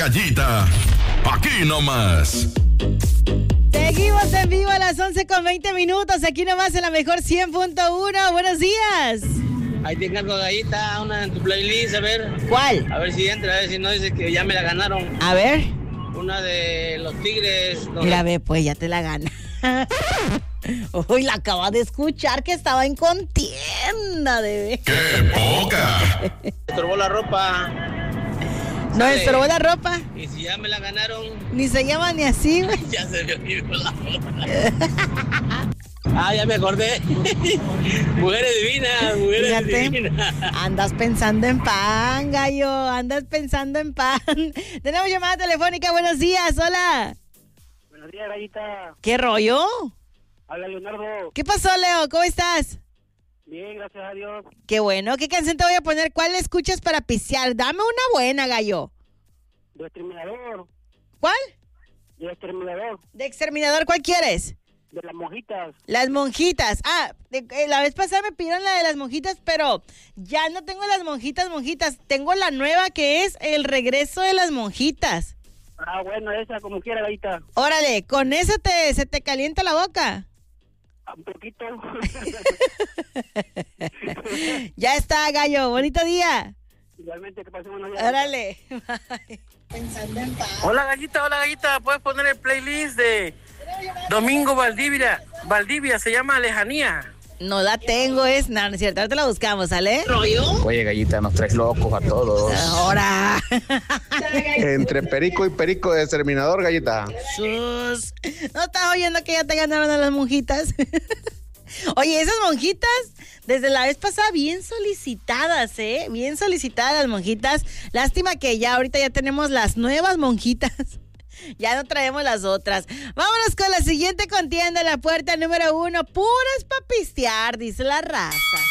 Gallita, aquí nomás. Seguimos en vivo a las 11:20. Aquí nomás en la mejor 100.1. Buenos días. Ahí te encargo, Gallita, una en tu playlist, a ver. ¿Cuál? A ver si entra, a ver si no dice que ya me la ganaron. A ver. Una de los Tigres. Mira, ve, pues ya te la gana. Uy, la acabas de escuchar que estaba en contienda, bebé. ¡Qué poca! Estorbó la ropa. No estorbó la ropa. Y si ya me la ganaron. Ni se llama ni así, güey. Ya se me olvidó la ropa. Ya me acordé. Mujeres divinas. Andas pensando en pan, gallo. Andas pensando en pan. Tenemos llamada telefónica. Buenos días, hola. Buenos días, Gallita. ¿Qué rollo? Habla Leonardo. ¿Qué pasó, Leo? ¿Cómo estás? Bien, gracias a Dios. Qué bueno. ¿Qué canción te voy a poner? ¿Cuál escuchas para pistear? Dame una buena, gallo. De Exterminador. ¿Cuál? De Exterminador. De Exterminador, ¿cuál quieres? De las monjitas. Las monjitas. La vez pasada me pidieron la de las monjitas, pero ya no tengo las monjitas. Tengo la nueva que es El regreso de las monjitas. Bueno, esa como quiera, Gallita. Órale, ¿con eso se te calienta la boca? Un poquito. Ya está, gallo. Bonito día. Igualmente, que pasen buenos días. Órale. Bye. Pensando en paz. Hola, Gallita. ¿Puedes poner el playlist de Domingo Valdivia? Se llama Lejanía. No la tengo, no es cierto. Ahorita la buscamos, ¿sale? Oye, Gallita, nos traes locos a todos. Ahora. Entre perico y perico de Exterminador, Gallita. Sus. ¿No estás oyendo que ya te ganaron a las monjitas? Oye, esas monjitas, desde la vez pasada, bien solicitadas, ¿eh? Bien solicitadas las monjitas. Lástima que ahorita ya tenemos las nuevas monjitas. Ya no traemos las otras. Vámonos con la siguiente contienda, la puerta número 1. Puras pa' pistear, dice la raza.